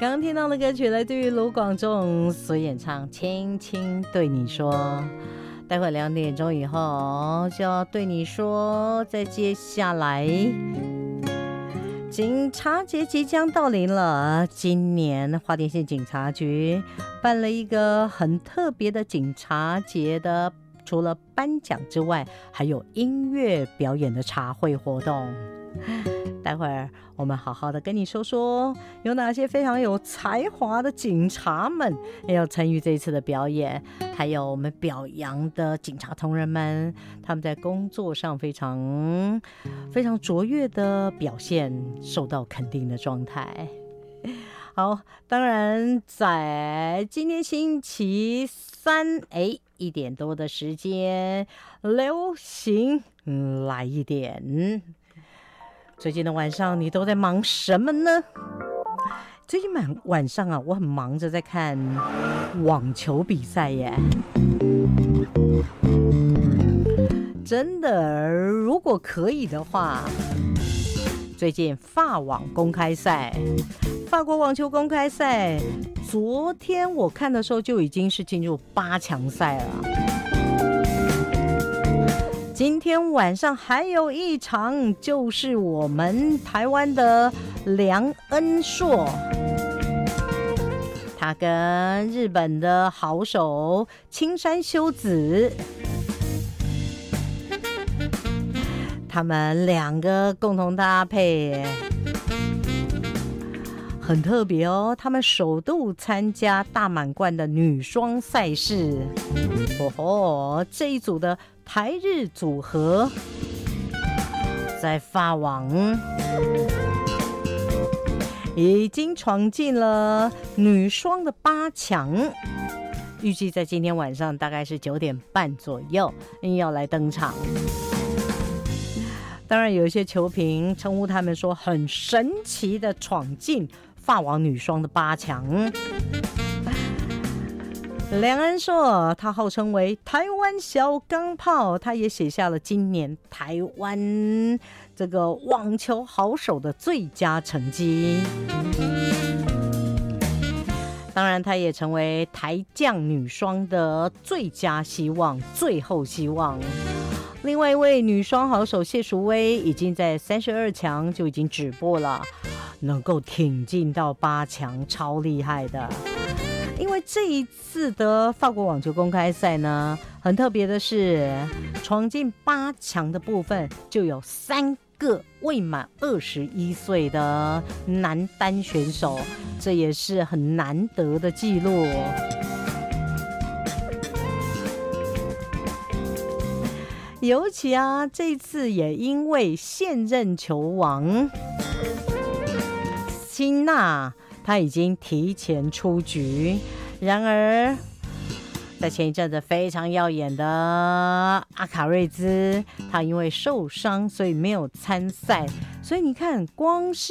刚刚听到的歌曲来自于卢广仲所演唱《轻轻对你说》。待会2点钟以后就要对你说，在接下来警察节即将到临了。今年花莲县警察局办了一个很特别的警察节的，除了颁奖之外，还有音乐表演的茶会活动。待会儿我们好好的跟你说说，有哪些非常有才华的警察们要参与这一次的表演，还有我们表扬的警察同仁们，他们在工作上非常卓越的表现，受到肯定的状态。好，当然在今天星期三1点多的时间，流行来一点。最近的晚上你都在忙什么呢？最近晚上啊，我很忙着在看网球比赛耶。真的，如果可以的话，最近法网公开赛，法国网球公开赛，昨天我看的时候就已经是进入8强赛了。今天晚上还有一场，就是我们台湾的梁恩硕，他跟日本的好手青山修子，他们2个共同搭配很特别哦，他们首度参加大满贯的女双赛事。这一组的台日组合在法网已经闯进了女双的8强，预计在今天晚上大概是9点半左右要来登场。当然有一些球评称呼他们说很神奇的闯进法网女双的8强。梁恩硕他号称为台湾小钢炮，他也写下了今年台湾这个网球好手的最佳成绩。当然他也成为台将女双的最佳希望，最后希望。另外一位女双好手谢淑薇已经在32强就已经止步了，能够挺进到8强，超厉害的。因为这一次的法国网球公开赛呢，很特别的是，闯进8强的部分就有3个未满21岁的男单选手，这也是很难得的记录。尤其啊，这次也因为现任球王辛纳他已经提前出局，然而在前一阵子非常耀眼的阿卡瑞兹，他因为受伤所以没有参赛，所以你看光是